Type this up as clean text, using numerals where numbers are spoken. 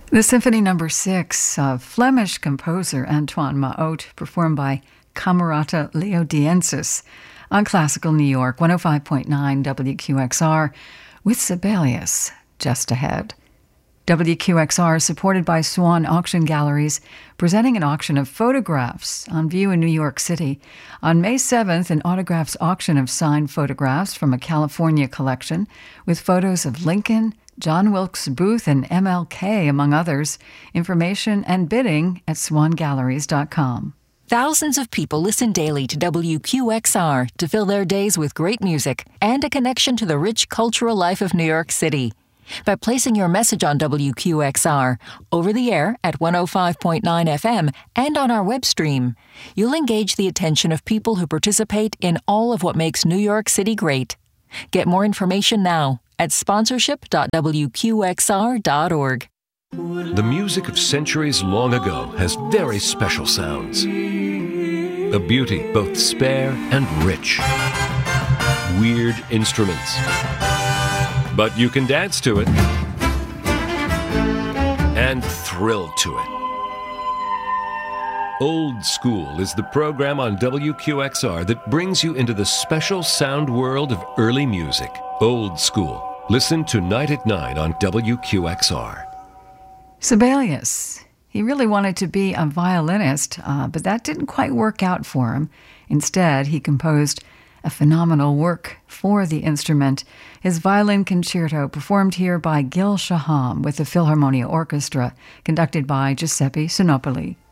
The Symphony No. 6 of Flemish composer Antoine Mahaut, performed by Camerata Leodiensis on Classical New York 105.9 WQXR, with Sibelius just ahead. WQXR is supported by Swan Auction Galleries, presenting an auction of photographs on view in New York City. On May 7th, an autographs auction of signed photographs from a California collection with photos of Lincoln, John Wilkes Booth, and MLK, among others. Information and bidding at swangalleries.com. Thousands of people listen daily to WQXR to fill their days with great music and a connection to the rich cultural life of New York City. By placing your message on WQXR, over the air at 105.9 FM and on our web stream, you'll engage the attention of people who participate in all of what makes New York City great. Get more information now at sponsorship.wqxr.org. The music of centuries long ago has very special sounds. A beauty both spare and rich. Weird instruments. But you can dance to it and thrill to it. Old School is the program on WQXR that brings you into the special sound world of early music. Old School. Listen tonight at 9 on WQXR. Sibelius. He really wanted to be a violinist, but that didn't quite work out for him. Instead, he composed a phenomenal work for the instrument. His violin concerto, performed here by Gil Shaham with the Philharmonia Orchestra, conducted by Giuseppe Sinopoli.